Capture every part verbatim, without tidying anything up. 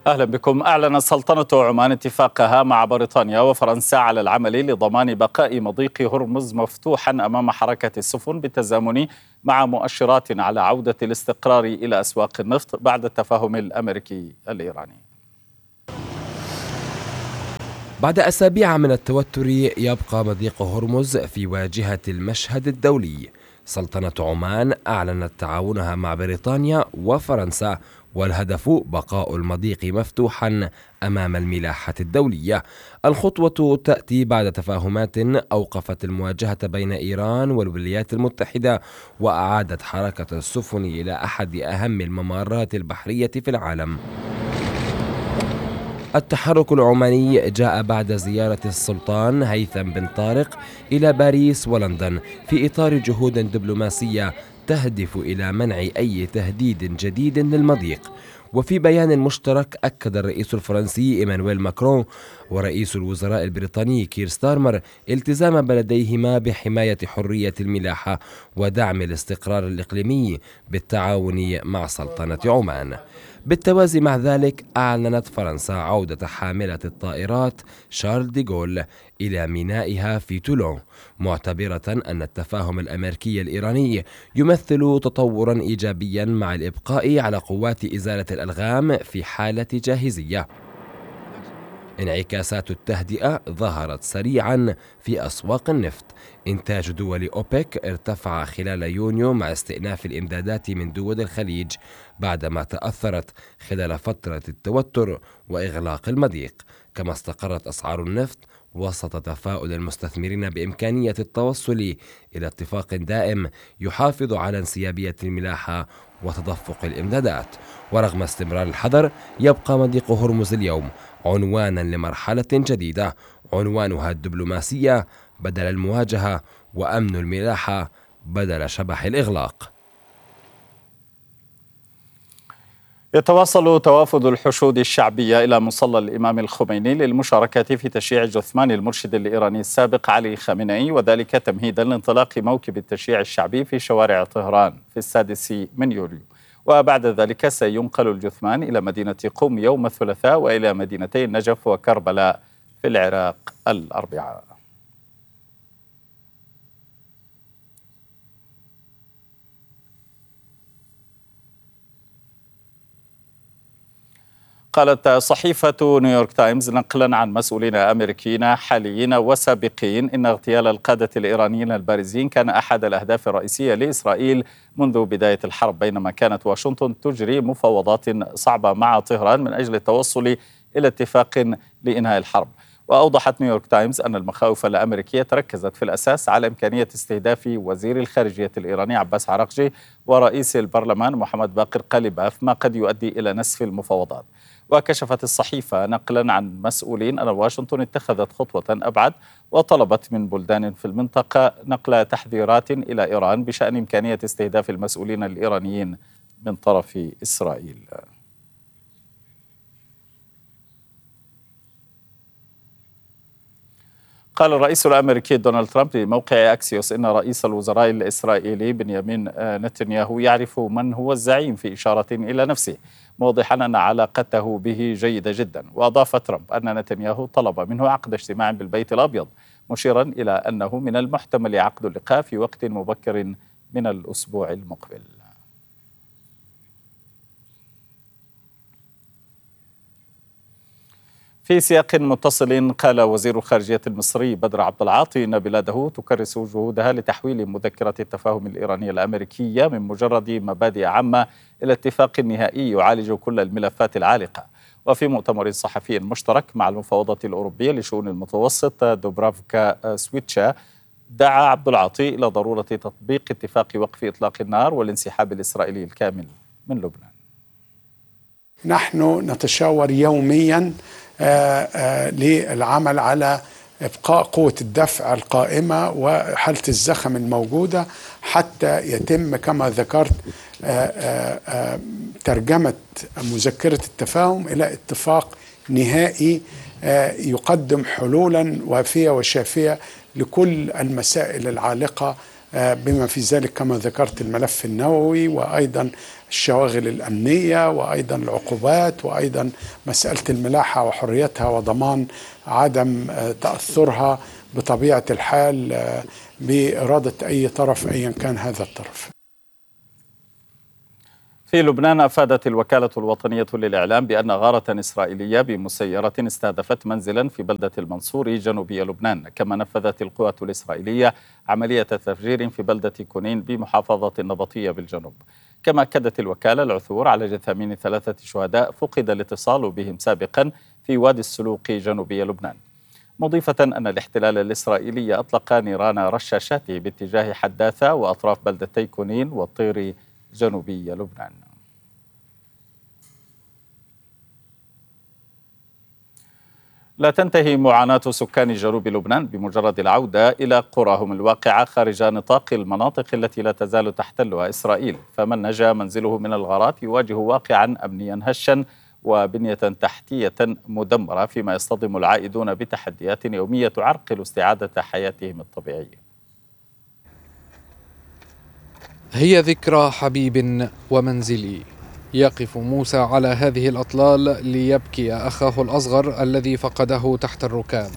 أهلا بكم. أعلنت سلطنة عمان اتفاقها مع بريطانيا وفرنسا على العمل لضمان بقاء مضيق هرمز مفتوحا أمام حركة السفن بالتزامن مع مؤشرات على عودة الاستقرار إلى أسواق النفط بعد التفاهم الأمريكي الإيراني. بعد أسابيع من التوتر يبقى مضيق هرمز في واجهة المشهد الدولي. سلطنة عمان أعلنت تعاونها مع بريطانيا وفرنسا، والهدف بقاء المضيق مفتوحا أمام الملاحة الدولية. الخطوة تأتي بعد تفاهمات أوقفت المواجهة بين إيران والولايات المتحدة، وأعادت حركة السفن إلى أحد أهم الممرات البحرية في العالم. التحرك العماني جاء بعد زيارة السلطان هيثم بن طارق إلى باريس ولندن في إطار جهود دبلوماسية تهدف إلى منع أي تهديد جديد للمضيق. وفي بيان مشترك أكد الرئيس الفرنسي إيمانويل ماكرون ورئيس الوزراء البريطاني كير ستارمر التزام بلديهما بحماية حرية الملاحة ودعم الاستقرار الإقليمي بالتعاون مع سلطنة عمان. بالتوازي مع ذلك أعلنت فرنسا عودة حاملة الطائرات شارل دي غول إلى مينائها في تولون، معتبرة أن التفاهم الأمريكي الإيراني يمثل تطورا إيجابيا مع الإبقاء على قوات إزالة الألغام في حالة جاهزية. انعكاسات التهدئة ظهرت سريعا في أسواق النفط. إنتاج دول أوبك ارتفع خلال يونيو مع استئناف الإمدادات من دول الخليج بعدما تأثرت خلال فترة التوتر وإغلاق المضيق، كما استقرت أسعار النفط وسط تفاؤل المستثمرين بإمكانية التوصل إلى اتفاق دائم يحافظ على انسيابية الملاحة وتدفق الإمدادات. ورغم استمرار الحذر، يبقى مضيق هرمز اليوم عنوانا لمرحلة جديدة، عنوانها الدبلوماسية بدل المواجهة، وأمن الملاحة بدل شبح الإغلاق. يتواصل توافد الحشود الشعبية إلى مصلى الإمام الخميني للمشاركة في تشييع جثمان المرشد الإيراني السابق علي خامنئي، وذلك تمهيدا لانطلاق موكب التشييع الشعبي في شوارع طهران في السادس من يوليو. وبعد ذلك سينقل الجثمان إلى مدينة قم يوم الثلاثاء وإلى مدينتي النجف وكربلاء في العراق الأربعاء. قالت صحيفة نيويورك تايمز نقلا عن مسؤولين أمريكيين حاليين وسابقين إن اغتيال القادة الإيرانيين البارزين كان أحد الأهداف الرئيسية لإسرائيل منذ بداية الحرب، بينما كانت واشنطن تجري مفاوضات صعبة مع طهران من أجل التوصل إلى اتفاق لإنهاء الحرب. وأوضحت نيويورك تايمز أن المخاوف الأمريكية تركزت في الأساس على إمكانية استهداف وزير الخارجية الإيراني عباس عراقجي ورئيس البرلمان محمد باقر قالباف، ما قد يؤدي إلى نسف المفاوضات. وكشفت الصحيفة نقلا عن مسؤولين أن واشنطن اتخذت خطوة أبعد وطلبت من بلدان في المنطقة نقل تحذيرات إلى إيران بشأن إمكانية استهداف المسؤولين الإيرانيين من طرف إسرائيل. قال الرئيس الأمريكي دونالد ترامب لموقع أكسيوس إن رئيس الوزراء الإسرائيلي بنيامين نتنياهو يعرف من هو الزعيم، في إشارة إلى نفسه، موضحا أن علاقته به جيدة جدا. وأضاف ترامب أن نتنياهو طلب منه عقد اجتماع بالبيت الأبيض، مشيرا إلى أنه من المحتمل عقد اللقاء في وقت مبكر من الأسبوع المقبل. في سياق متصل، قال وزير الخارجية المصري بدر عبد العاطي إن بلاده تكرس جهودها لتحويل مذكرة التفاهم الإيرانية الأمريكية من مجرد مبادئ عامة إلى اتفاق نهائي يعالج كل الملفات العالقة. وفي مؤتمر صحفي مشترك مع المفوضة الأوروبية لشؤون المتوسط دوبرافكا سويتشا، دعا عبد العاطي إلى ضرورة تطبيق اتفاق وقف إطلاق النار والانسحاب الإسرائيلي الكامل من لبنان. نحن نتشاور يوميا آآ آآ للعمل على إبقاء قوة الدفع القائمة وحالة الزخم الموجودة حتى يتم كما ذكرت آآ آآ ترجمة مذكرة التفاهم إلى اتفاق نهائي يقدم حلولا وافية وشافية لكل المسائل العالقة بما في ذلك كما ذكرت الملف النووي، وأيضا الشواغل الأمنية، وأيضا العقوبات، وأيضا مسألة الملاحة وحريتها وضمان عدم تأثرها بطبيعة الحال بإرادة أي طرف أيا كان هذا الطرف. في لبنان أفادت الوكالة الوطنية للإعلام بأن غارة إسرائيلية بمسيرة استهدفت منزلا في بلدة المنصوري جنوبي لبنان. كما نفذت القوات الإسرائيلية عملية تفجير في بلدة كونين بمحافظة النبطية بالجنوب. كما أكدت الوكالة العثور على جثامين ثلاثة شهداء فقد الاتصال بهم سابقا في وادي السلوق جنوبي لبنان، مضيفة أن الاحتلال الإسرائيلي أطلق نيران رشاشاته باتجاه حداثة وأطراف بلدتي كونين والطير جنوبي لبنان. لا تنتهي معاناة سكان جنوب لبنان بمجرد العودة إلى قراهم الواقعة خارج نطاق المناطق التي لا تزال تحتلها إسرائيل. فمن نجا منزله من الغارات يواجه واقعا أمنيا هشا وبنية تحتية مدمرة، فيما يصطدم العائدون بتحديات يومية تعرقل استعادة حياتهم الطبيعية. هي ذكرى حبيب ومنزلي. يقف موسى على هذه الأطلال ليبكي أخاه الأصغر الذي فقده تحت الركام.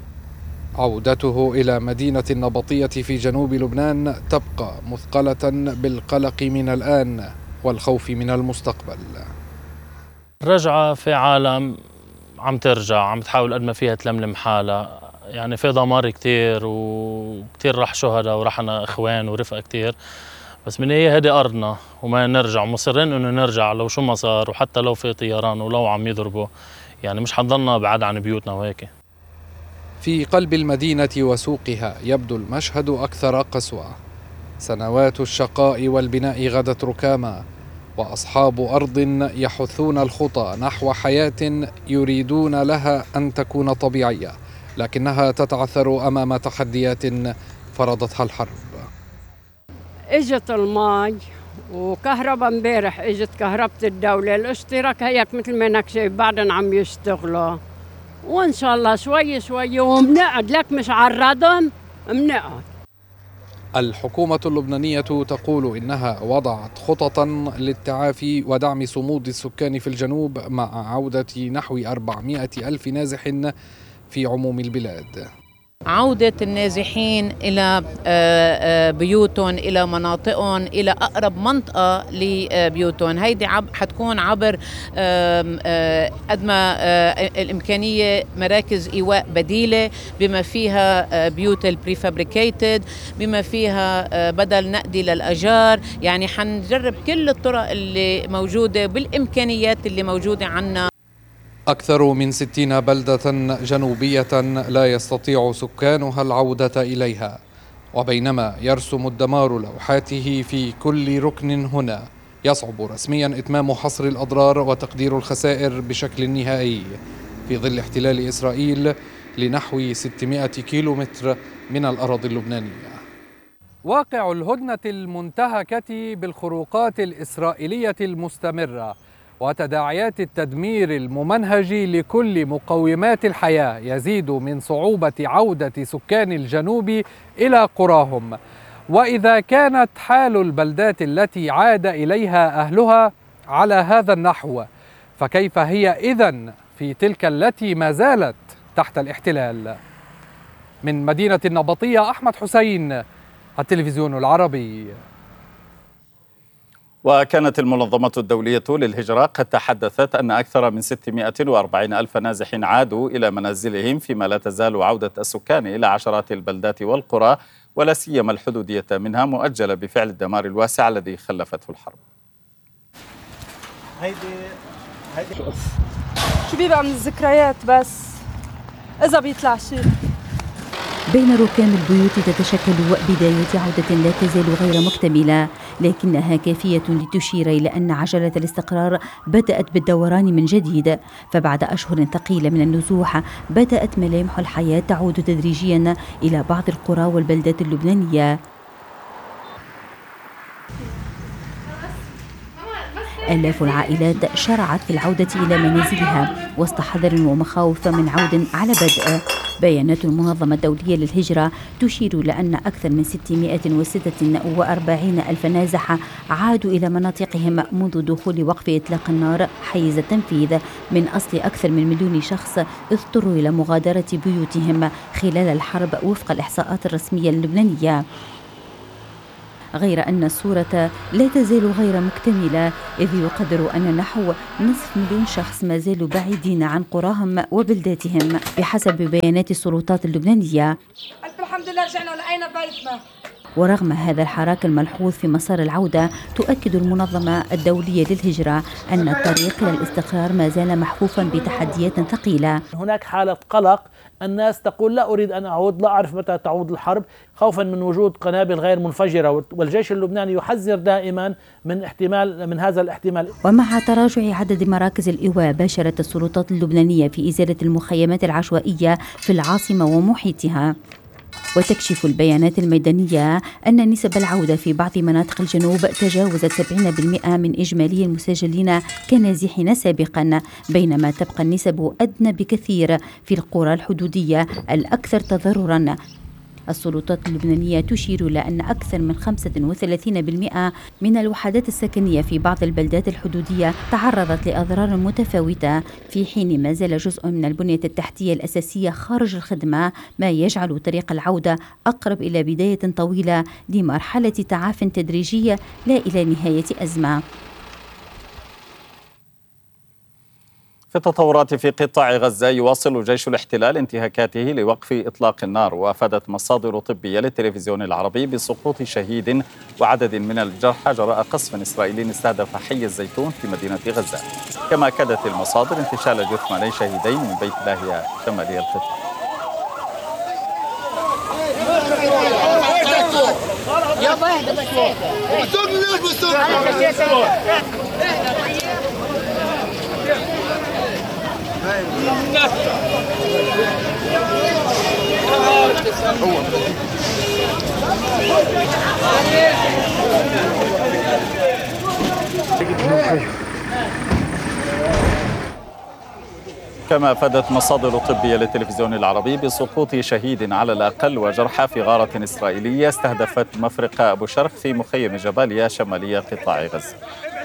عودته إلى مدينة النبطية في جنوب لبنان تبقى مثقلة بالقلق من الآن والخوف من المستقبل. رجعة في عالم عم ترجع، عم تحاول قد ما فيها تلملم حالها، يعني في دمار كتير وكتير راح شهداء ورحنا إخوان ورفقة كتير، بس من هي هذه أرضنا وما نرجع، مصرين إنه نرجع لو شو ما صار، وحتى لو في طيران ولو عم يضربوا، يعني مش حنضلنا بعد عن بيوتنا وهيك. في قلب المدينة وسوقها يبدو المشهد أكثر قسوة. سنوات الشقاء والبناء غدت ركاما، وأصحاب أرض يحثون الخطى نحو حياة يريدون لها أن تكون طبيعية، لكنها تتعثر أمام تحديات فرضتها الحرب. اجت الماء وكهرباء امبارح، اجت كهرباء الدولة، الاشتراك هيك مثل ما انك شايف بعدنا عم يشتغلوا، وان شاء الله شوي شوي ومنقعد، لك مش على الردم منقعد. الحكومة اللبنانية تقول إنها وضعت خططا للتعافي ودعم صمود السكان في الجنوب مع عودة نحو أربعمائة ألف نازح في عموم البلاد. عودة النازحين إلى بيوتهم، إلى مناطقهم، إلى أقرب منطقة لبيوتهم. هيدي حتكون عبر قد ما الإمكانية مراكز إيواء بديلة، بما فيها بيوت البريفابريكيتد، بما فيها بدل نقدي للأجار. يعني حنجرب كل الطرق اللي موجودة بالإمكانيات اللي موجودة عنا. أكثر من ستين بلدة جنوبية لا يستطيع سكانها العودة إليها، وبينما يرسم الدمار لوحاته في كل ركن هنا، يصعب رسميا إتمام حصر الأضرار وتقدير الخسائر بشكل نهائي في ظل احتلال إسرائيل لنحو ستمائة كيلومتر من الأراضي اللبنانية. واقع الهدنة المنتهكة بالخروقات الإسرائيلية المستمرة وتداعيات التدمير الممنهج لكل مقومات الحياة يزيد من صعوبة عودة سكان الجنوب إلى قراهم. وإذا كانت حال البلدات التي عاد إليها أهلها على هذا النحو، فكيف هي إذن في تلك التي ما زالت تحت الاحتلال؟ من مدينة النبطية أحمد حسين، التلفزيون العربي. وكانت المنظمة الدولية للهجرة قد تحدثت أن أكثر من ستمائة وأربعين ألف نازح عادوا إلى منازلهم، فيما لا تزال عودة السكان إلى عشرات البلدات والقرى ولا سيما الحدودية منها مؤجلة بفعل الدمار الواسع الذي خلفته الحرب. هيدي هيدي شو بيبقى من الذكريات بس إذا بيطلع شيء. بين ركام البيوت تتشكل بداية عودة لا تزال غير مكتملة، لكنها كافية لتشير إلى أن عجلة الاستقرار بدأت بالدوران من جديد. فبعد أشهر ثقيلة من النزوح بدأت ملامح الحياة تعود تدريجيا إلى بعض القرى والبلدات اللبنانية. آلاف العائلات شرعت في العودة إلى منازلها وسط حذر ومخاوف من عود على بدء. بيانات المنظمة الدولية للهجرة تشير إلى أن أكثر من ستمائة وستة وأربعين ألف نازح عادوا إلى مناطقهم منذ دخول وقف إطلاق النار حيز التنفيذ من أصل أكثر من مليون شخص اضطروا إلى مغادرة بيوتهم خلال الحرب وفق الإحصاءات الرسمية اللبنانية. غير أن الصورة لا تزال غير مكتملة، إذ يقدر أن نحو نصف مليون شخص ما زالوا بعيدين عن قراهم وبلداتهم بحسب بيانات السلطات اللبنانية. الحمد لله رجعنا لقينا بيتنا. ورغم هذا الحراك الملحوظ في مسار العودة، تؤكد المنظمة الدولية للهجرة أن الطريق إلى الاستقرار ما زال محفوفا بتحديات ثقيلة. هناك حالة قلق، الناس تقول لا أريد أن أعود، لا أعرف متى تعود الحرب، خوفا من وجود قنابل غير منفجرة، والجيش اللبناني يحذر دائما من احتمال من هذا الاحتمال. ومع تراجع عدد مراكز الإيواء، باشرت السلطات اللبنانية في إزالة المخيمات العشوائية في العاصمة ومحيطها. وتكشف البيانات الميدانية أن نسب العودة في بعض مناطق الجنوب تجاوزت سبعين بالمئة من إجمالي المسجلين كنازحين سابقا، بينما تبقى النسب أدنى بكثير في القرى الحدودية الأكثر تضررا. السلطات اللبنانية تشير إلى أن أكثر من خمسة وثلاثين بالمئة من الوحدات السكنية في بعض البلدات الحدودية تعرضت لأضرار متفاوتة، في حين ما زال جزء من البنية التحتية الأساسية خارج الخدمة، ما يجعل طريق العودة أقرب إلى بداية طويلة لمرحلة تعاف تدريجية لا إلى نهاية أزمة. في التطورات في قطاع غزة، يواصل جيش الاحتلال انتهاكاته لوقف إطلاق النار، وأفادت مصادر طبية للتلفزيون العربي بسقوط شهيد وعدد من الجرحى جراء قصف إسرائيلي استهدف حي الزيتون في مدينة غزة. كما أكدت المصادر انتشال جثماني شهيدين من بيت لاهيا شمالي القطاع. كما أفادت مصادر طبية للتلفزيون العربي بسقوط شهيد على الأقل وجرحى في غارة إسرائيلية استهدفت مفرق أبو شرخ في مخيم جباليا شمالية قطاع غزة.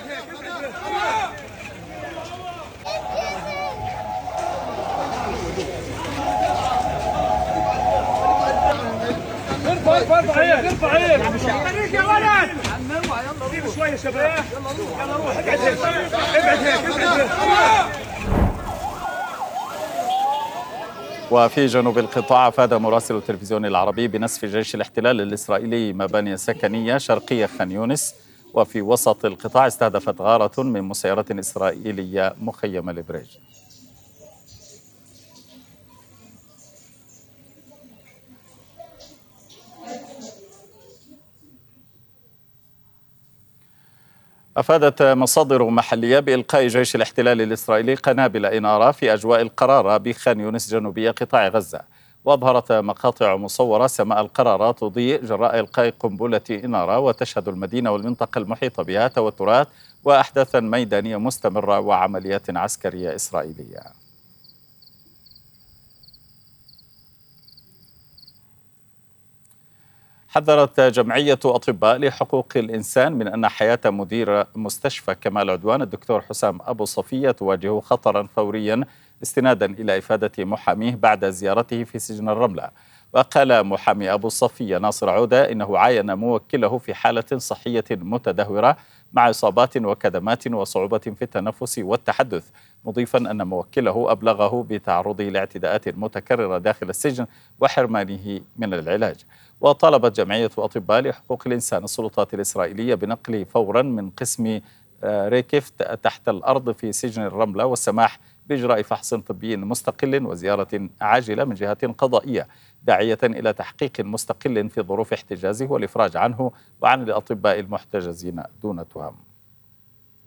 ارفع عين ارفع عين خليك يا ولد يلا شويه شباب يلا روح ابعد هيك ابعد هيك ابعد هيك. وفي جنوب القطاع، أفاد مراسل التلفزيون العربي بنسف جيش الاحتلال الإسرائيلي مباني سكنية شرقية خان يونس. وفي وسط القطاع استهدفت غارة من مسيرات إسرائيلية مخيم الإبريج. أفادت مصادر محلية بإلقاء جيش الاحتلال الإسرائيلي قنابل إنارة في أجواء القرارة بخان يونس جنوبية قطاع غزة. وأظهرت مقاطع مصورة سماء القرارة تضيء جراء إلقاء قنبلة إنارة، وتشهد المدينة والمنطقة المحيطة بها توترات وأحداثا ميدانية مستمرة وعمليات عسكرية إسرائيلية. حذرت جمعية أطباء لحقوق الإنسان من أن حياة مدير مستشفى كمال عدوان الدكتور حسام أبو صفية تواجه خطرا فوريا، استنادا إلى إفادة محاميه بعد زيارته في سجن الرملة. وقال محامي أبو صفية ناصر عودة إنه عاين موكله في حالة صحية متدهورة مع إصابات وكدمات وصعوبة في التنفس والتحدث، مضيفا أن موكله أبلغه بتعرضه لاعتداءات متكررة داخل السجن وحرمانه من العلاج. وطالبت جمعية أطباء لحقوق الإنسان السلطات الإسرائيلية بنقله فورا من قسم ريكفت تحت الأرض في سجن الرملة، والسماح بإجراء فحص طبي مستقل وزيارة عاجلة من جهات قضائية، داعية إلى تحقيق مستقل في ظروف احتجازه والإفراج عنه وعن الأطباء المحتجزين دون تهم.